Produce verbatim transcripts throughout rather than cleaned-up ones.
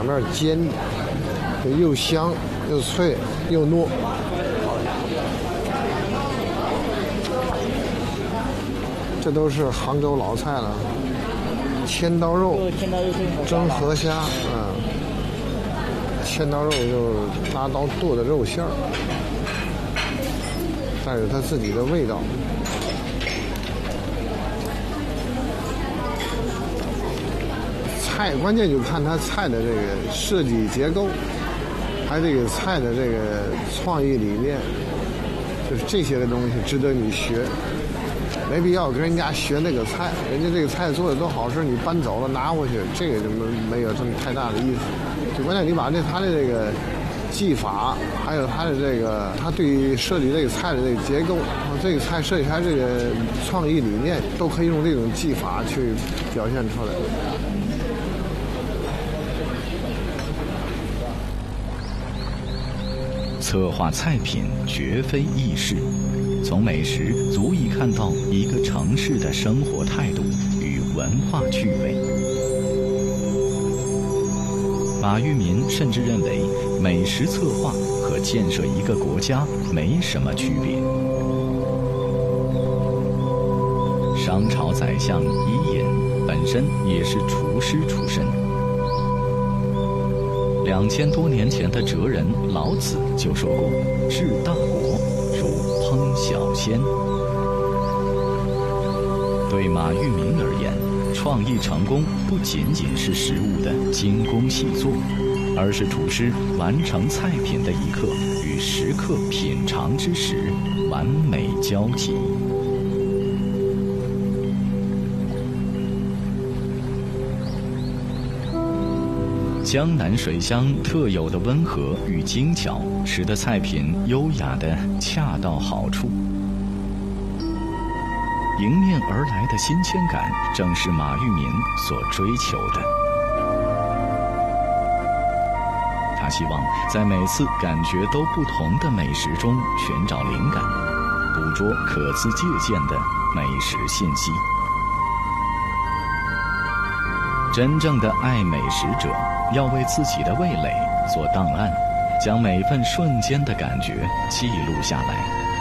两面煎，又香又脆又糯。这都是杭州老菜了，千刀肉、蒸河虾，嗯，千刀肉就是拿刀剁的肉馅儿，带着它自己的味道。菜关键就看它菜的这个设计结构，还有这个菜的这个创意理念，就是这些个东西值得你学。没必要跟人家学那个菜，人家这个菜做的多好吃，你搬走了拿回去，这个就没有这么太大的意思。就关键你把这他的这个技法，还有他的这个他对于设计这个菜的这个结构，这个菜设计出来这个创意理念，都可以用这种技法去表现出来。 策划菜品绝非易事，从美食足以看到一个城市的生活态度与文化趣味。马玉民甚至认为，美食策划和建设一个国家没什么区别。商朝宰相伊尹本身也是厨师出身。两千多年前的哲人老子就说过：“治大国如烹小鲜。”对马玉民而言，创意成功不仅仅是食物的精工细作，而是厨师完成菜品的一刻与食客品尝之时完美交集。江南水乡特有的温和与精巧，使得菜品优雅的恰到好处。迎面而来的新鲜感，正是马玉民所追求的。他希望在每次感觉都不同的美食中寻找灵感，捕捉可资借鉴的美食信息。真正的爱美食者，要为自己的味蕾做档案，将每份瞬间的感觉记录下来，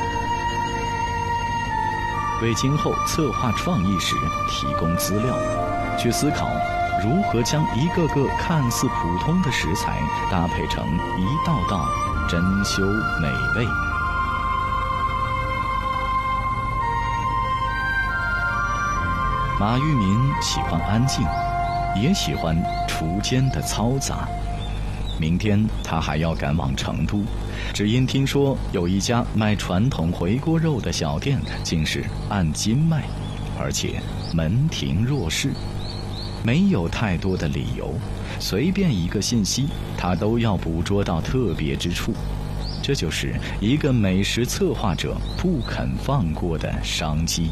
为今后策划创意时提供资料，去思考如何将一个个看似普通的食材搭配成一道道珍馐美味。马玉民喜欢安静，也喜欢厨间的嘈杂。明天他还要赶往成都，只因听说有一家卖传统回锅肉的小店竟是按斤卖，而且门庭若市。没有太多的理由，随便一个信息他都要捕捉到特别之处，这就是一个美食策划者不肯放过的商机。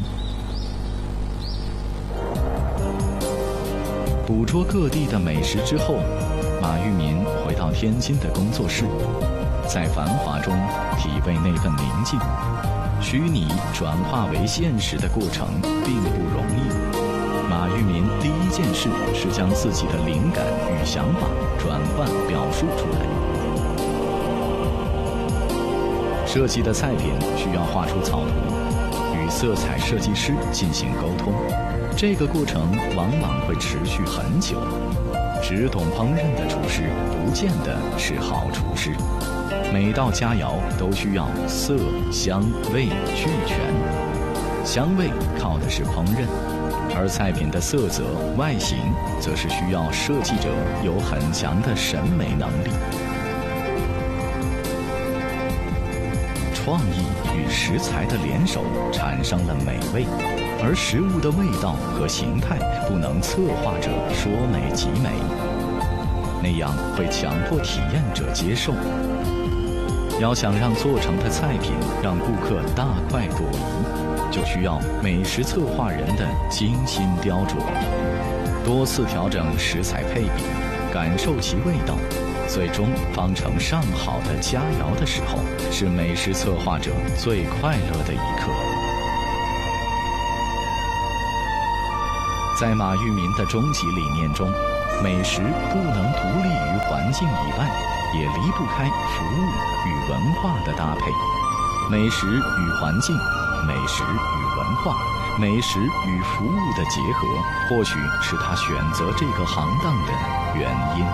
捕捉各地的美食之后，马玉民回到天津的工作室，在繁华中体味那份宁静。虚拟转化为现实的过程并不容易。马玉民第一件事是将自己的灵感与想法转换表述出来。设计的菜品需要画出草图，与色彩设计师进行沟通。这个过程往往会持续很久，只懂烹饪的厨师不见得是好厨师。每道佳肴都需要色香味俱全，香味靠的是烹饪，而菜品的色泽外形则是需要设计者有很强的审美能力。创意与食材的联手产生了美味，而食物的味道和形态不能策划者说美即美，那样会强迫体验者接受。要想让做成的菜品让顾客大快朵颐，就需要美食策划人的精心雕琢，多次调整食材配比，感受其味道，最终方成上好的佳肴的时候，是美食策划者最快乐的一刻。在马玉民的终极理念中，美食不能独立于境以外，也离不开服务与文化的搭配。美食与环境，美食与文化，美食与服务的结合，或许是他选择这个行当的原因。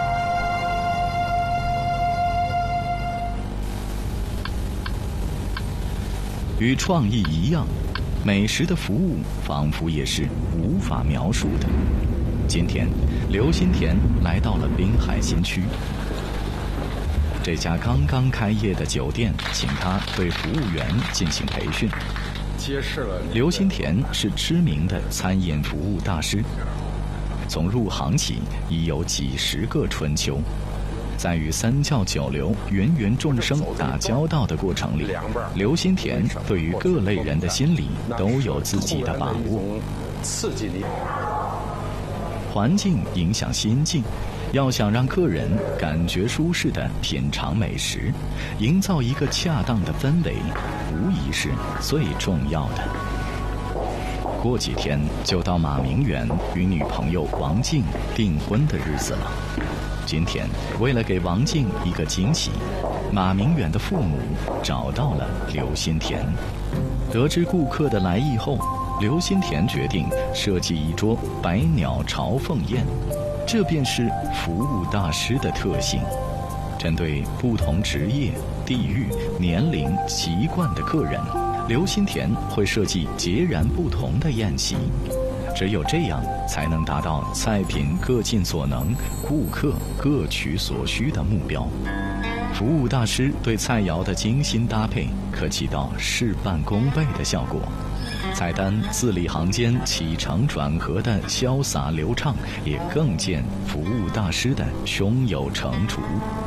与创意一样，美食的服务仿佛也是无法描述的。今天，刘新田来到了滨海新区。这家刚刚开业的酒店请他对服务员进行培训。 揭示了刘新田是知名的餐饮服务大师，从入行起已有几十个春秋。在与三教九流、芸芸众生打交道的过程里，刘新田对于各类人的心理都有自己的把握。 刺激力， 环境影响心境，要想让客人感觉舒适地品尝美食，营造一个恰当的氛围，无疑是最重要的。过几天就到马明远与女朋友王静订婚的日子了。今天，为了给王静一个惊喜，马明远的父母找到了刘新田。得知顾客的来意后，刘新田决定设计一桌百鸟朝凤宴，这便是服务大师的特性。针对不同职业、地域、年龄、习惯的客人，刘新田会设计截然不同的宴席。只有这样，才能达到菜品各尽所能，顾客各取所需的目标。服务大师对菜肴的精心搭配，可起到事半功倍的效果。菜单字里行间起承转合的潇洒流畅，也更见服务大师的胸有成竹。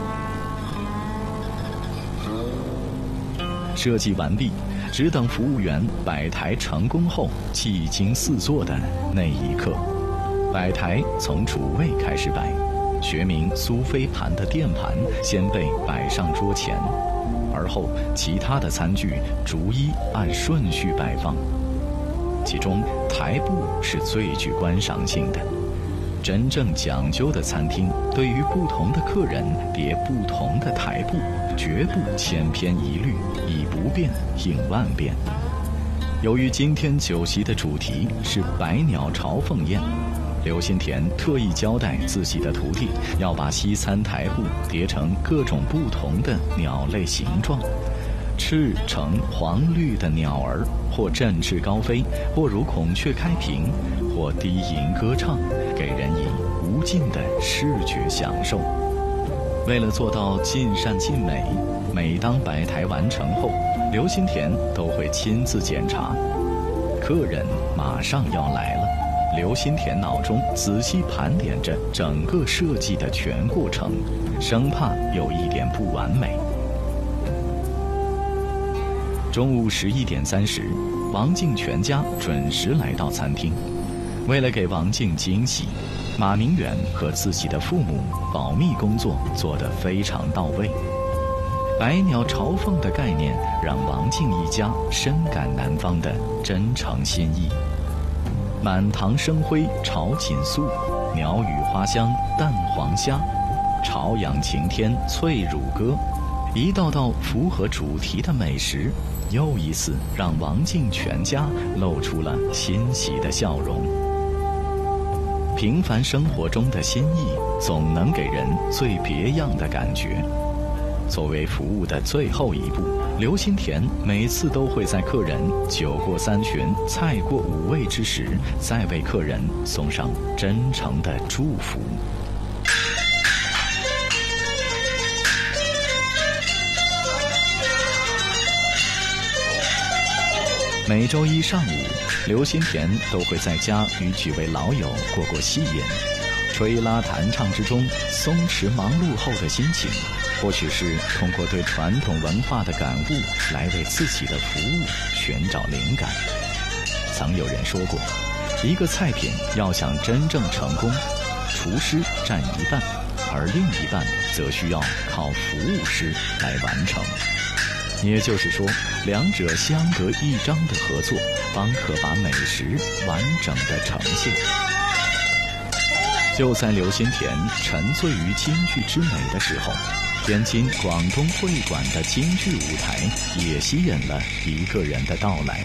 设计完毕，只等服务员摆台成功后，技惊四座的那一刻。摆台从主位开始摆，学名苏菲盘的垫盘先被摆上桌前，而后其他的餐具逐一按顺序摆放。其中台布是最具观赏性的。真正讲究的餐厅，对于不同的客人叠不同的台布，绝不千篇一律，以不变应万变。由于今天酒席的主题是百鸟朝凤宴，刘新田特意交代自己的徒弟要把西餐台布叠成各种不同的鸟类形状，赤橙黄绿的鸟儿，或振翅高飞，或如孔雀开屏，或低吟歌唱，给人以无尽的视觉享受。为了做到尽善尽美，每当摆台完成后，刘新田都会亲自检查。客人马上要来了，刘新田脑中仔细盘点着整个设计的全过程，生怕有一点不完美。中午十一点三十，王静全家准时来到餐厅。为了给王静惊喜，马明远和自己的父母保密工作做得非常到位。百鸟朝凤的概念让王静一家深感南方的真诚心意。满堂生辉炒锦酥，鸟语花香蛋黄虾，朝阳晴天脆乳鸽，一道道符合主题的美食，又一次让王静全家露出了欣喜的笑容。平凡生活中的心意，总能给人最别样的感觉。作为服务的最后一步，刘新田每次都会在客人酒过三巡、菜过五味之时，再为客人送上真诚的祝福。每周一上午，刘新田都会在家与几位老友过过戏瘾，吹拉弹唱之中松弛忙碌后的心情，或许是通过对传统文化的感悟来为自己的服务寻找灵感。曾有人说过，一个菜品要想真正成功，厨师占一半，而另一半则需要靠服务师来完成。也就是说，两者相得益彰的合作，方可把美食完整的呈现。 就在刘心田沉醉于京剧之美的时候，天津广东会馆的京剧舞台也吸引了一个人的到来。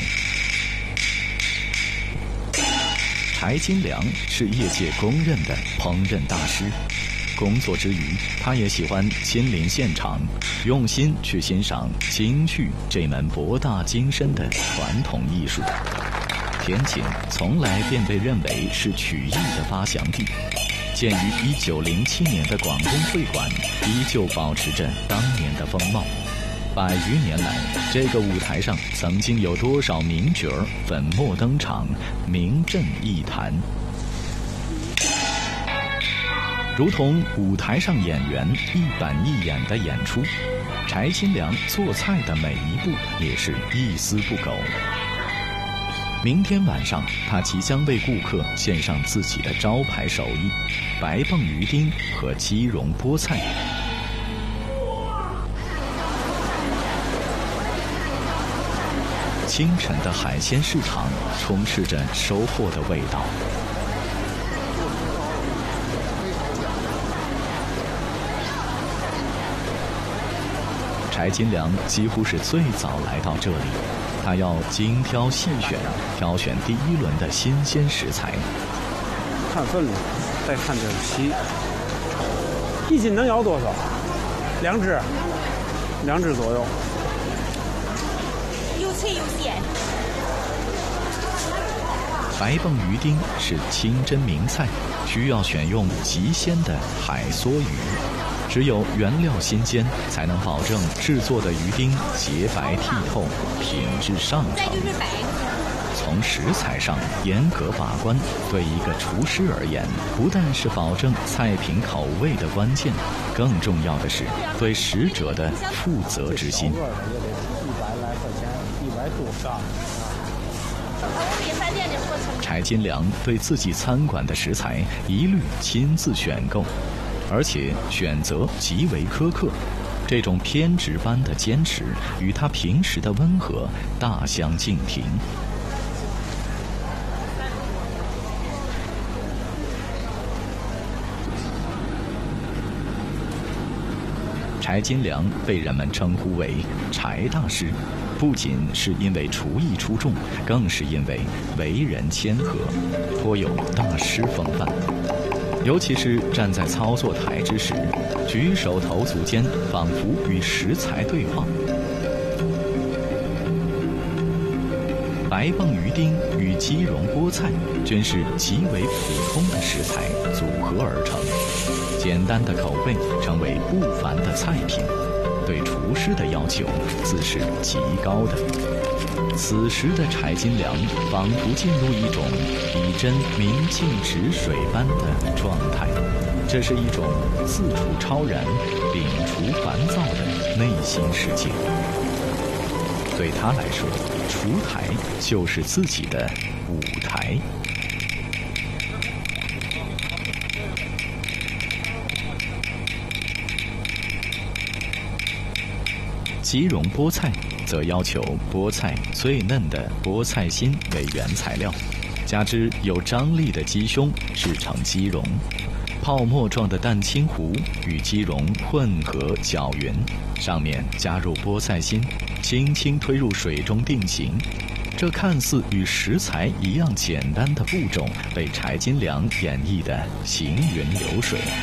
柴金良是业界公认的烹饪大师，工作之余，他也喜欢亲临现场，用心去欣赏京剧这门博大精深的传统艺术。天津从来便被认为是曲艺的发祥地，建于一九零七年的广东会馆依旧保持着当年的风貌。百余年来，这个舞台上曾经有多少名角儿粉墨登场，名震艺坛。如同舞台上演员一板一眼的演出，柴金良做菜的每一步也是一丝不苟。明天晚上，他即将为顾客献上自己的招牌手艺——白鳟鱼丁和鸡蓉菠菜。清晨的海鲜市场充斥着收获的味道。柴金良几乎是最早来到这里，他要精挑细选，挑选第一轮的新鲜食材。 看分量，再看这个皮，一斤能要多少？两只，两只左右。 又脆又鲜。 白鳟鱼丁是清真名菜，需要选用极鲜的海梭鱼。只有原料新鲜，才能保证制作的鱼丁洁白剔透，品质上乘。从食材上严格把关，对一个厨师而言，不但是保证菜品口味的关键，更重要的是对食者的负责之心。 一百来块钱，一百多上。 柴金良对自己餐馆的食材一律亲自选购，而且选择极为苛刻，这种偏执般的坚持与他平时的温和大相径庭。柴金良被人们称呼为柴大师，不仅是因为厨艺出众，更是因为为人谦和，颇有大师风范。尤其是站在操作台之时，举手投足间仿佛与食材对话。白鳟鱼丁与鸡蓉菠菜均是极为普通的食材组合而成，简单的口味成为不凡的菜品，对厨师的要求自是极高的。此时的柴金良仿佛进入一种以真明镜止水般的状态，这是一种自处超然、摒除烦躁的内心世界。对他来说，厨台就是自己的舞台。鸡蓉菠菜则要求菠菜最嫩的菠菜心为原材料，加之有张力的鸡胸制成鸡蓉，泡沫状的蛋清糊与鸡蓉混合搅匀，上面加入菠菜心，轻轻推入水中定型。这看似与食材一样简单的步骤，被柴金良演绎得行云流水，